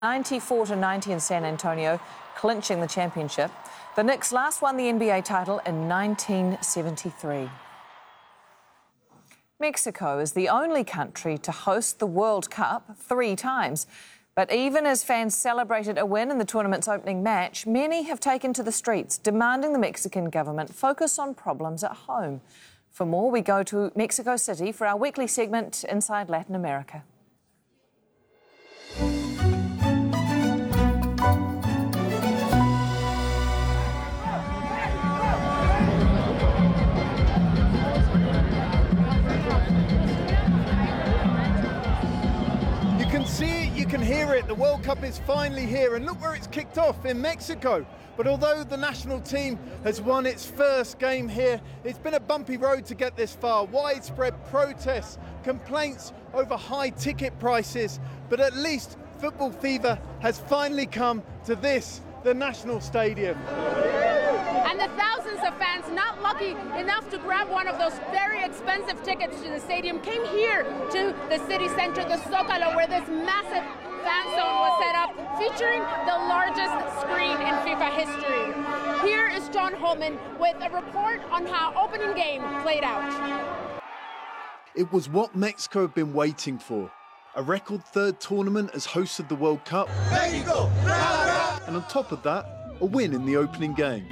94-90 in San Antonio, clinching the championship. The Knicks last won the NBA title in 1973. Mexico is the only country to host the World Cup 3 times. But even as fans celebrated a win in the tournament's opening match, many have taken to the streets, demanding the Mexican government focus on problems at home. For more, we go to Mexico City for our weekly segment, Inside Latin America. You can hear it. The World Cup is finally here, and look where it's kicked off, in Mexico. But although the national team has won its first game here, it's been a bumpy road to get this far. Widespread protests, complaints over high ticket prices, but at least football fever has finally come to this, the national stadium. And the thousands of fans not lucky enough to grab one of those very expensive tickets to the stadium came here to the city center, the Zócalo, where this massive fan zone was set up, featuring the largest screen in FIFA history. Here is John Holman with a report on how opening game played out. It was what Mexico had been waiting for. A record third tournament as host of the World Cup. Mexico! And on top of that, a win in the opening game.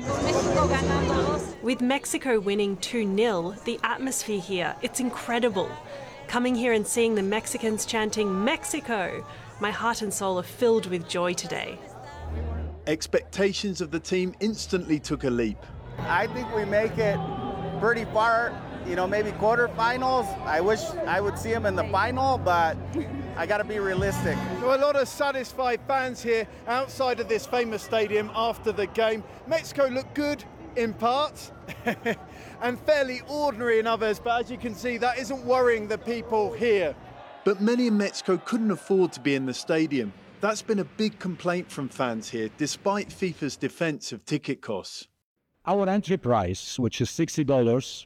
With Mexico winning 2-0, the atmosphere here, it's incredible. Coming here and seeing the Mexicans chanting Mexico, my heart and soul are filled with joy today. Expectations of the team instantly took a leap. I think we make it pretty far, maybe quarterfinals. I wish I would see them in the final, but I got to be realistic. So a lot of satisfied fans here outside of this famous stadium after the game. Mexico looked good in parts and fairly ordinary in others, but as you can see, that isn't worrying the people here. But many in Mexico couldn't afford to be in the stadium. That's been a big complaint from fans here, despite FIFA's defense of ticket costs. Our entry price, which is $60,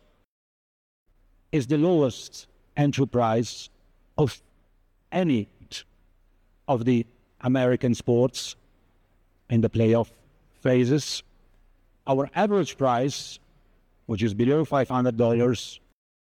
is the lowest entry price of any of the American sports in the playoff phases. Our average price, which is below $500,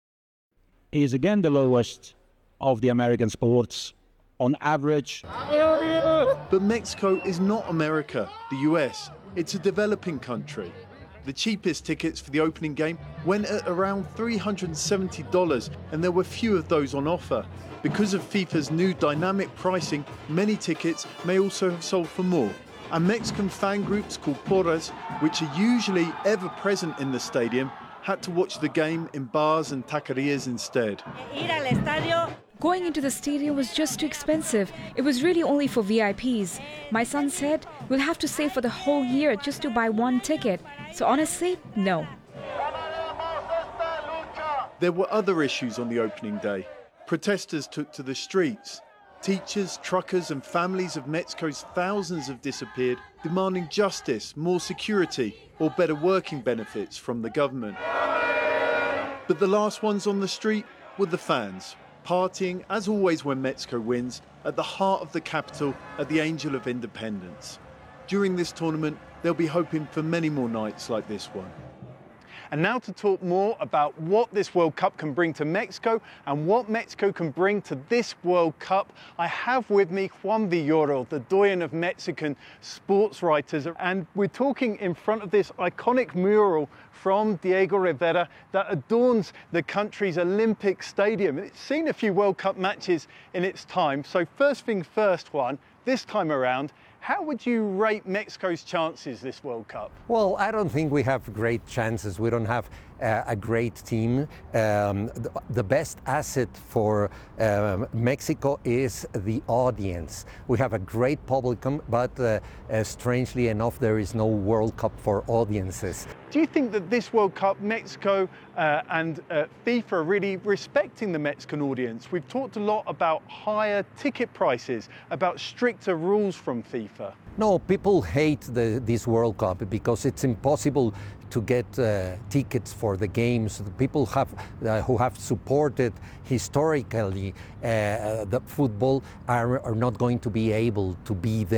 is again the lowest of the American sports on average. But Mexico is not America, the US. It's a developing country. The cheapest tickets for the opening game went at around $370, and there were few of those on offer. Because of FIFA's new dynamic pricing, many tickets may also have sold for more. And Mexican fan groups called Porras, which are usually ever present in the stadium, had to watch the game in bars and taquerias instead. Going into the stadium was just too expensive. It was really only for VIPs. My son said we'll have to save for the whole year just to buy one ticket. So honestly, no. There were other issues on the opening day. Protesters took to the streets. Teachers, truckers and families of Mexico's thousands have disappeared, demanding justice, more security or better working benefits from the government. But the last ones on the street were the fans, partying, as always when Mexico wins, at the heart of the capital at the Angel of Independence. During this tournament, they'll be hoping for many more nights like this one. And now to talk more about what this World Cup can bring to Mexico and what Mexico can bring to this World Cup, I have with me Juan Villoro, the doyen of Mexican sports writers. And we're talking in front of this iconic mural from Diego Rivera that adorns the country's Olympic Stadium. It's seen a few World Cup matches in its time. So first thing first, Juan, this time around, how would you rate Mexico's chances this World Cup? Well, I don't think we have great chances. We don't have a great team. The best asset for Mexico is the audience. We have a great publicum, but strangely enough, there is no World Cup for audiences. Do you think that this World Cup, Mexico and FIFA are really respecting the Mexican audience? We've talked a lot about higher ticket prices, about stricter rules from FIFA. No, people hate this World Cup because it's impossible to get tickets for the games. The people who have supported historically the football are not going to be able to be there.